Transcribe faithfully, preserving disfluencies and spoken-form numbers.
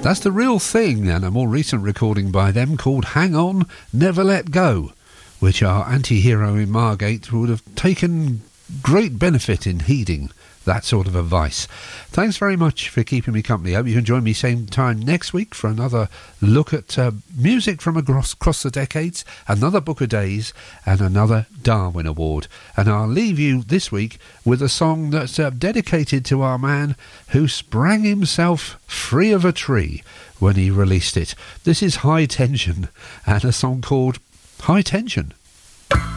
That's The Real Thing, and a more recent recording by them called Hang On, Never Let Go, which our anti-hero in Margate would have taken great benefit in heeding that sort of advice. Thanks very much for keeping me company. I hope you can join me same time next week for another look at uh, music from across, across the decades, another Booker Days and another Darwin Award. And I'll leave you this week with a song that's uh, dedicated to our man who sprang himself free of a tree when he released it. This is High Tension and a song called High Tension.